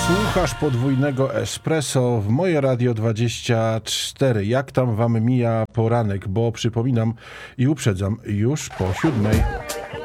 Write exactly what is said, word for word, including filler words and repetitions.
Słuchasz podwójnego espresso w Moje Radio dwadzieścia cztery. Jak tam wam mija poranek? Bo przypominam i uprzedzam, już po siódmej.